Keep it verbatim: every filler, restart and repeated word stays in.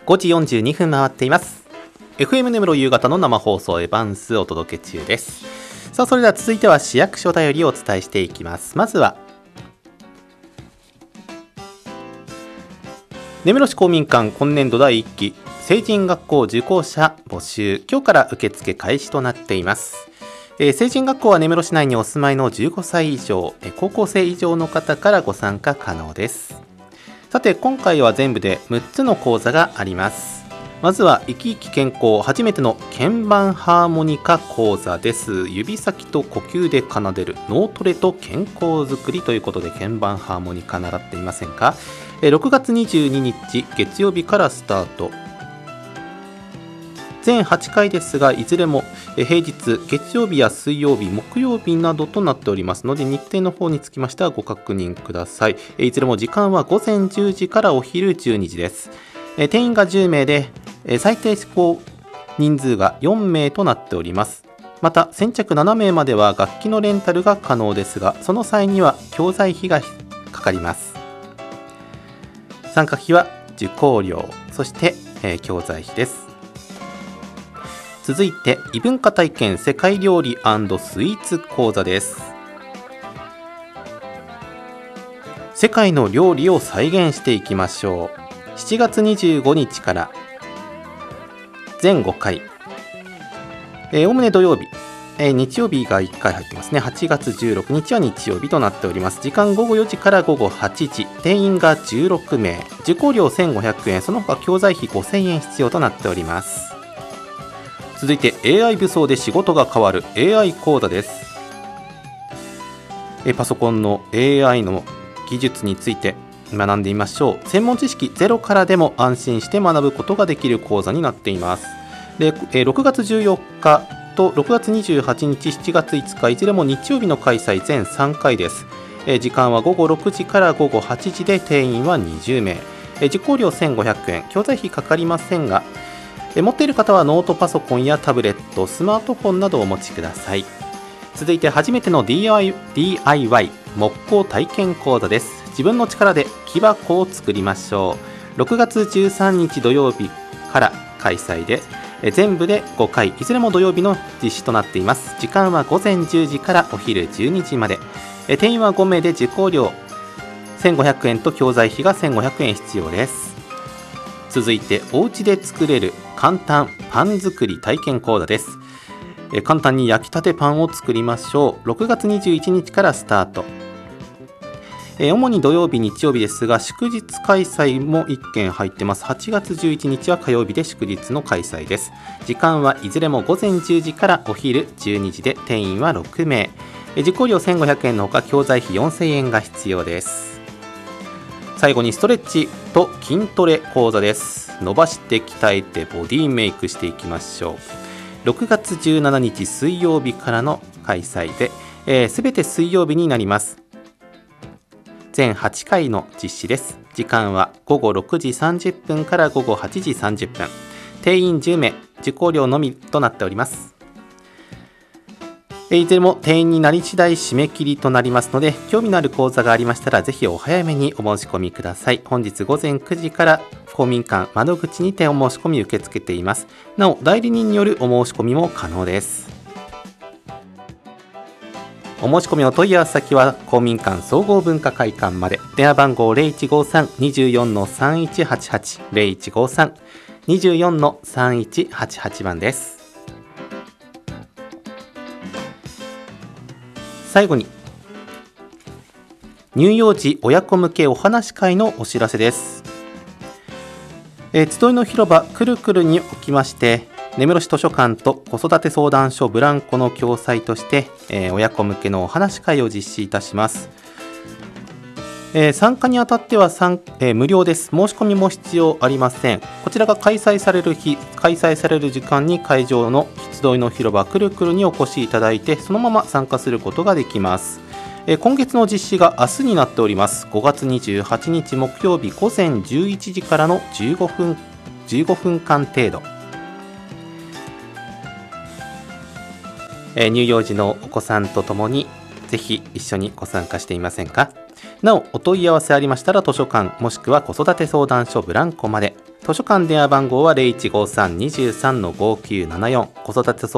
ごじよんじゅうにふん回っています。 エフエム 根室夕方の生放送エバンスお届け中です。さあ、それでは続いては市役所だよりをお伝えしていきます。まずは根室市公民館今年度だいいっき成人学校受講者募集、今日から受付開始となっています。えー、成人学校は根室市内にお住まいのじゅうごさい以上、えー、高校生以上の方からご参加可能です。さて、今回は全部でむっつの講座があります。まずは生き生き健康初めての鍵盤ハーモニカ講座です。指先と呼吸で奏でる脳トレと健康づくりということで、鍵盤ハーモニカ習っていませんか。ろくがつにじゅうににち月曜日からスタート、全はちかいですが、いずれも平日月曜日や水曜日木曜日などとなっておりますので、日程の方につきましてはご確認ください。いずれも時間はごぜんじゅうじからお昼じゅうにじです。定員がじゅうめいで最低施行人数がよんめいとなっております。また先着ななめいまでは楽器のレンタルが可能ですが、その際には教材費がかかります。参加費は受講料、そして、えー、教材費です。続いて異文化体験世界料理&スイーツ講座です。世界の料理を再現していきましょう。しちがつにじゅうごにちから全ごかい、おおむね土曜日、えー、日曜日がいっかい入ってますね。はちがつじゅうろくにちは日曜日となっております。時間ごごよじからごごはちじ、定員がじゅうろくめい、受講料せんごひゃくえん、その他教材費ごせんえん必要となっております。続いて エーアイ 武装で仕事が変わる エーアイ 講座です。えパソコンの エーアイ の技術について学んでみましょう。専門知識ゼロからでも安心して学ぶことができる講座になっています。でえろくがつじゅうよっかとろくがつにじゅうはちにち、しちがついつか、いずれも日曜日の開催、全さんかいです。え時間はごごろくじからごごはちじで、定員はにじゅうめい、え受講料せんごひゃくえん、教材費かかりませんが、え持っている方はノートパソコンやタブレット、スマートフォンなどをお持ちください。続いて初めての ディーアイワイ 木工体験講座です。自分の力で木箱を作りましょう。ろくがつじゅうさんにち土曜日から開催で、え全部でごかい、いずれも土曜日の実施となっています。時間はごぜんじゅうじからお昼じゅうにじまで、え定員はごめいで受講料せんごひゃくえんと教材費がせんごひゃくえん必要です。続いてお家で作れる簡単パン作り体験講座です。え簡単に焼きたてパンを作りましょう。ろくがつにじゅういちにちからスタート。え主に土曜日日曜日ですが、祝日開催もいっけん入ってます。はちがつじゅういちにちは火曜日で祝日の開催です。時間はいずれもごぜんじゅうじからお昼じゅうにじで、定員はろくめい、え受講料せんごひゃくえんのほか教材費よんせんえんが必要です。最後にストレッチと筋トレ講座です。伸ばして鍛えてボディメイクしていきましょう。ろくがつじゅうしちにち水曜日からの開催で、えー、全て水曜日になります。全はちかいの実施です。時間はごごろくじさんじゅっぷんからごごはちじさんじゅっぷん、定員じゅうめい、受講料のみとなっております。いずれも定員になり次第締め切りとなりますので、興味のある講座がありましたらぜひお早めにお申し込みください。本日ごぜんくじから公民館窓口にてお申し込み受け付けています。なお代理人によるお申し込みも可能です。お申し込みお問い合わせ先は公民館総合文化会館まで。電話番号 ゼロいちごさん にじゅうよん さんいちはちはち ゼロいちごさん にじゅうよん さんいちはちはち 番です。最後に乳幼児親子向けお話会のお知らせです。えー、集いの広場くるくるにおきまして、根室市図書館と子育て相談所ブランコの共催として、えー、親子向けのお話会を実施いたします。えー、参加にあたっては、えー、無料です。申し込みも必要ありません。こちらが開催される日、開催される時間に会場の集いの広場くるくるにお越しいただいて、そのまま参加することができます。えー、今月の実施が明日になっております。ごがつにじゅうはちにち木曜日ごぜんじゅういちじからのじゅうごふん、じゅうごふんかん程度、えー、乳幼児のお子さんとともにぜひ一緒にご参加していませんか。なおお問い合わせありましたら図書館もしくは子育て相談所ブランコまで。 図書館電話番号は ゼロいちごさんにさんのごきゅうななよん。子育て相